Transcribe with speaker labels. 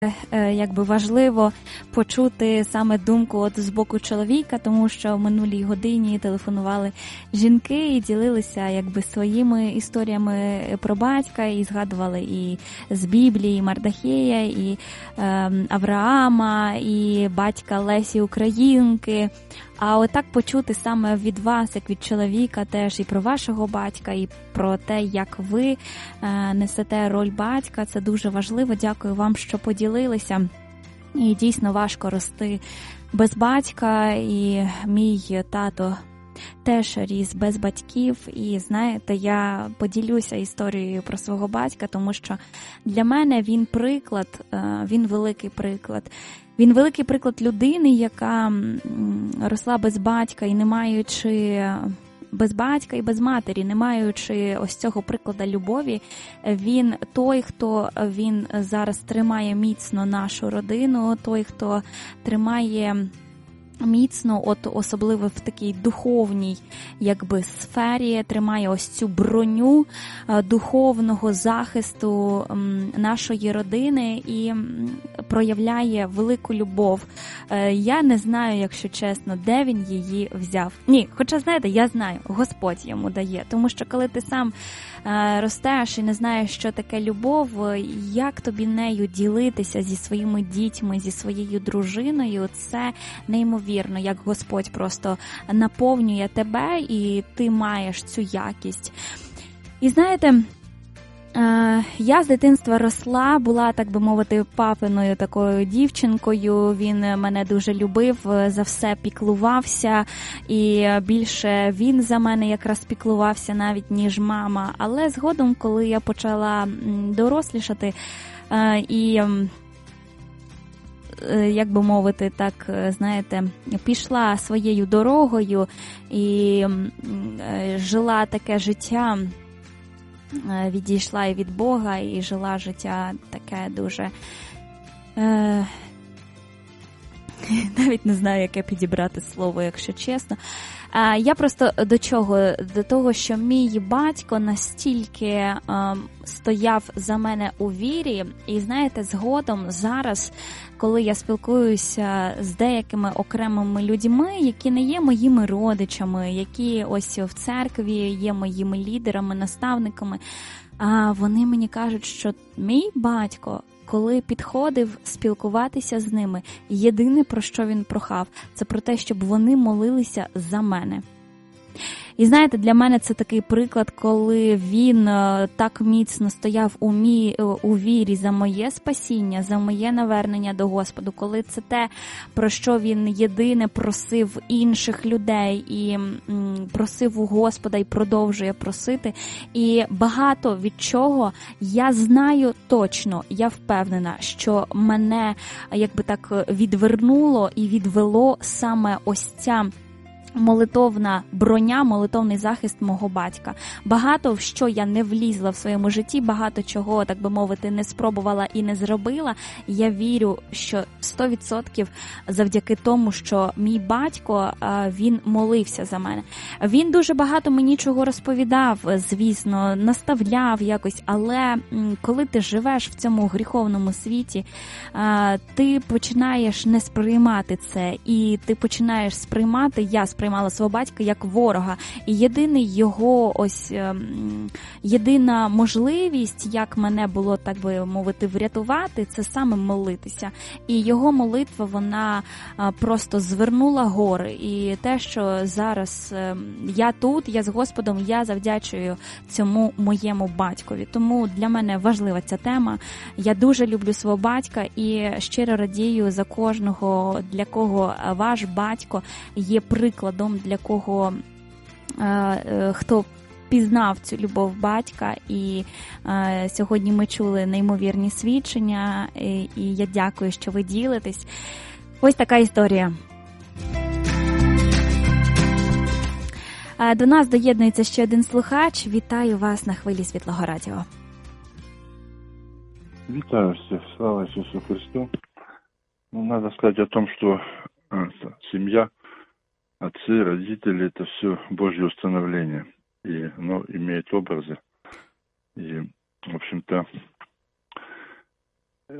Speaker 1: Якби важливо почути саме думку от з боку чоловіка, тому що в минулій годині телефонували жінки і ділилися якби своїми історіями про батька, і згадували і з Біблії, і Мардахея, і Авраама, і батька Лесі Українки. А отак почути саме від вас, як від чоловіка, теж і про вашого батька, і про те, як ви несете роль батька, це дуже важливо. Дякую вам, що поділилися. І дійсно важко рости без батька, і мій тато теж ріс без батьків. І знаєте, я поділюся історією про свого батька, тому що для мене він приклад, він великий приклад. Він великий приклад людини, яка росла без батька і не маючи без батька і без матері, не маючи ось цього прикладу любові. Він той, хто він зараз тримає міцно нашу родину, той, хто тримає міцно, от особливо в такій духовній якби сфері, тримає ось цю броню духовного захисту нашої родини і проявляє велику любов. Я не знаю, якщо чесно, де він її взяв. Ні, хоча, знаєте, я знаю, Господь йому дає. Тому що коли ти сам ростеш і не знаєш, що таке любов, як тобі нею ділитися зі своїми дітьми, зі своєю дружиною, це неймовірно, як Господь просто наповнює тебе, і ти маєш цю якість. І знаєте, я з дитинства росла, була, так би мовити, папиною такою дівчинкою. Він мене дуже любив, за все піклувався, і більше він за мене якраз піклувався навіть, ніж мама. Але згодом, коли я почала дорослішати і, як би мовити, так, знаєте, пішла своєю дорогою і жила таке життя, відійшла і від Бога, і жила життя таке дуже... навіть не знаю, яке підібрати слово, якщо чесно. Я просто до чого? До того, що мій батько настільки стояв за мене у вірі, і, знаєте, згодом зараз, коли я спілкуюся з деякими окремими людьми, які не є моїми родичами, які ось в церкві є моїми лідерами, наставниками, вони мені кажуть, що мій батько, коли підходив спілкуватися з ними, єдине, про що він прохав, це про те, щоб вони молилися за мене. І знаєте, для мене це такий приклад, коли він так міцно стояв у вірі за моє спасіння, за моє навернення до Господу, коли це те, про що він єдине просив інших людей і просив у Господа і продовжує просити. І багато від чого я знаю точно, я впевнена, що мене якби так відвернуло і відвело саме ось ця молитовна броня, молитовний захист мого батька. Багато в що я не влізла в своєму житті, багато чого, так би мовити, не спробувала і не зробила. Я вірю, що 100% завдяки тому, що мій батько, він молився за мене. Він дуже багато мені чого розповідав, звісно, наставляв якось, але коли ти живеш в цьому гріховному світі, ти починаєш не сприймати це, і ти починаєш сприймати, я сприймала свого батька як ворога. І єдиний його єдина можливість, як мене було, так би мовити, врятувати, це саме молитися. І його молитва, вона просто звернула гори. І те, що зараз я тут, я з Господом, я завдячую цьому моєму батькові. Тому для мене важлива ця тема. Я дуже люблю свого батька і щиро радію за кожного, для кого ваш батько є прикладом, для кого хто пізнав цю любов батька. І сьогодні ми чули неймовірні свідчення, і я дякую, що ви ділитесь. Ось така історія. До нас доєднується ще один слухач. Вітаю вас на хвилі Світлого Радіо.
Speaker 2: Витаю всех, слава Иисусу Христу. Надо сказать о том, что семья, отцы, родители – это все Божье установление, и оно имеет образы. И, в общем-то,